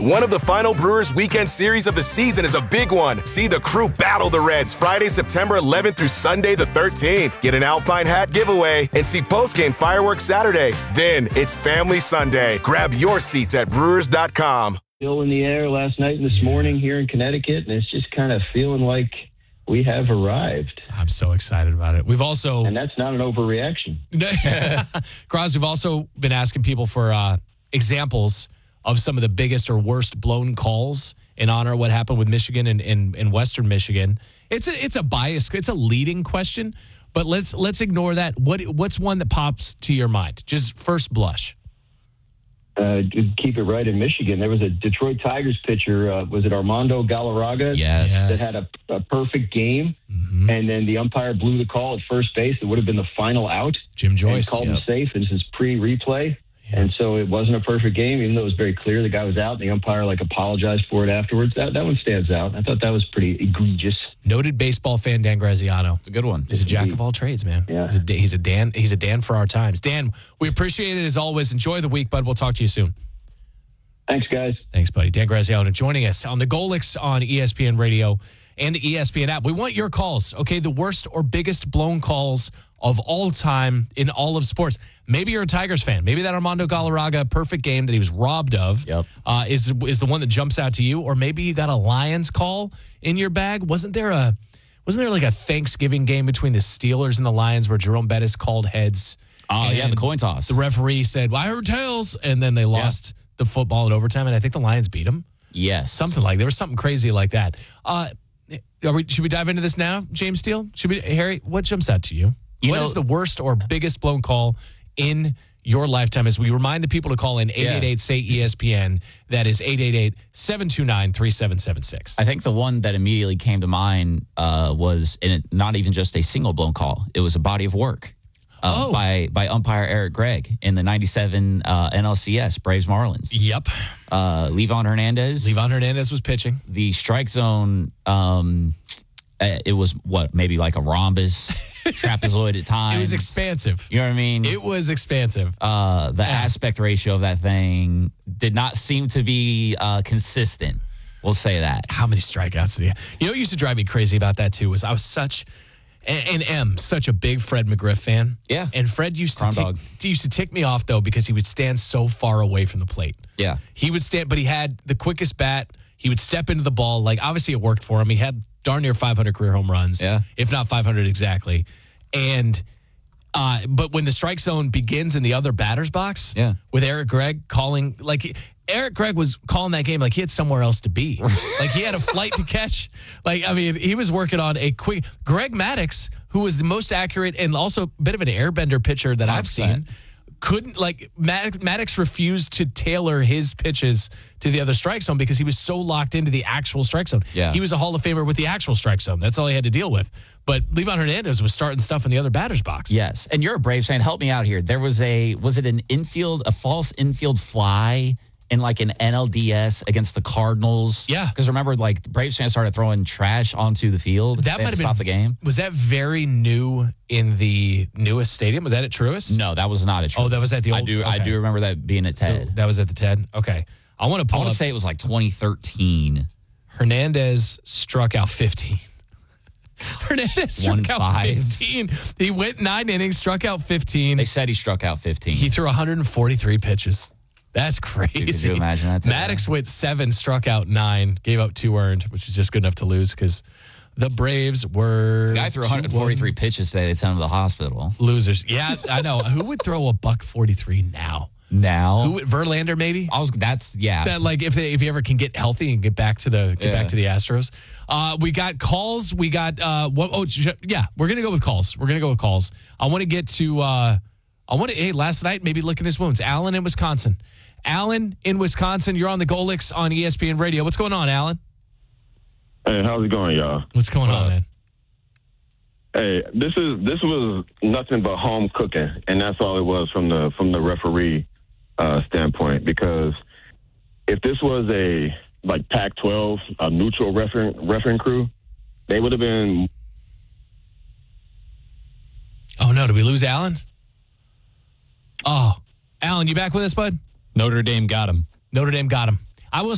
One of the final Brewers weekend series of the season is a big one. See the crew battle the Reds Friday, September 11th through Sunday the 13th. Get an Alpine hat giveaway and see postgame fireworks Saturday. Then it's Family Sunday. Grab your seats at Brewers.com. Still in the air last night and this morning here in Connecticut, and it's just kind of feeling like we have arrived. I'm so excited about it. We've also... And that's not an overreaction. Cross, we've also been asking people for examples of some of the biggest or worst blown calls in honor of what happened with Michigan and in Western Michigan. It's a bias. It's a leading question, but let's ignore that. What's one that pops to your mind? Just first blush. To keep it right in Michigan, there was a Detroit Tigers pitcher, was it Armando Galarraga? Yes. That had a perfect game, and then the umpire blew the call at first base. It would have been the final out. Jim Joyce. And called him safe. This is pre-replay. And so it wasn't a perfect game, even though it was very clear the guy was out. And the umpire apologized for it afterwards. That one stands out. I thought that was pretty egregious. Noted baseball fan Dan Graziano. It's a good one. He's a jack of all trades, man. Yeah. He's a Dan for our times. Dan, we appreciate it as always. Enjoy the week, bud. We'll talk to you soon. Thanks, guys. Thanks, buddy. Dan Graziano joining us on the Golix on ESPN Radio and the ESPN app. We want your calls, okay? The worst or biggest blown calls of all time in all of sports. Maybe you're a Tigers fan. Maybe that Armando Galarraga perfect game that he was robbed of is the one that jumps out to you. Or maybe you got a Lions call in your bag. Wasn't there like a Thanksgiving game between the Steelers and the Lions where Jerome Bettis called heads? Oh, yeah, the coin toss. The referee said, well, I heard tails. And then they lost the football in overtime. And I think the Lions beat them. Yes. Something like, there was something crazy like that. Should we dive into this now, James Steele? Harry, what jumps out to you? What is the worst or biggest blown call in your lifetime? As we remind the people to call in 888-SAY-ESPN. That is 888-729-3776. I think the one that immediately came to mind was not even just a single blown call. It was a body of work by umpire Eric Gregg in the 97 NLCS Braves Marlins. Yep. Levon Hernandez. Levon Hernandez was pitching. The strike zone, it was maybe like a rhombus. Trapezoid at times. It was expansive. You know what I mean? It was expansive. The aspect ratio of that thing did not seem to be consistent. We'll say that. How many strikeouts did he have? You know what used to drive me crazy about that, too, was I was such a big Fred McGriff fan. Yeah. And Fred used to tick me off, though, because he would stand so far away from the plate. Yeah. He would stand, but he had the quickest bat. He would step into the ball. Obviously, it worked for him. He had darn near 500 career home runs, if not 500 exactly. And but when the strike zone begins in the other batter's box, with Eric Gregg calling, Eric Gregg was calling that game like he had somewhere else to be. He had a flight to catch. He was working on a quick. Greg Maddux, who was the most accurate and also a bit of an airbender pitcher that I've seen, couldn't Maddux refused to tailor his pitches to the other strike zone because he was so locked into the actual strike zone. Yeah. He was a Hall of Famer with the actual strike zone. That's all he had to deal with. But Levon Hernandez was starting stuff in the other batter's box. Yes. And you're a Braves fan. Help me out here. There was a false infield fly in an NLDS against the Cardinals? Yeah. Because remember, the Braves fans started throwing trash onto the field. That might have stopped the game. Was that very new in the newest stadium? Was that at Truist? No, that was not at Truist. Oh, that was at the old... I do remember that being at TED. So that was at the TED? Okay. I want to say it was 2013. Hernandez struck out 15. Hernandez struck out 15. He went 9 innings, struck out 15. They said he struck out 15. He threw 143 pitches. That's crazy. Could you imagine that? Maddux went 7, struck out 9, gave up 2 earned, which is just good enough to lose because the Braves were... The guy threw 143 pitches today. They sent him to the hospital. Losers. Yeah, I know. Who would throw a $143 now? Who would, Verlander maybe? That if you ever can get healthy and get back to the Astros. We got calls. We got we're gonna go with calls. I want to get to last night maybe licking his wounds. Alan in Wisconsin. You're on the Golix on ESPN Radio. What's going on, Alan? Hey, how's it going, y'all? What's going on, man? Hey, this was nothing but home cooking, and that's all it was from the referee standpoint. Because if this was a Pac-12, a neutral refereeing crew, they would have been. Oh no! Did we lose Alan? Oh, Alan, you back with us, bud? Notre Dame got him. I will